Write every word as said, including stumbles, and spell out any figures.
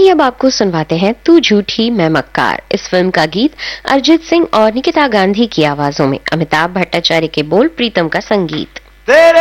आइए अब आपको सुनवाते हैं तू झूठी मैं मक्कार। इस फिल्म का गीत अरिजीत सिंह और निकिता गांधी की आवाजों में, अमिताभ भट्टाचार्य के बोल, प्रीतम का संगीत।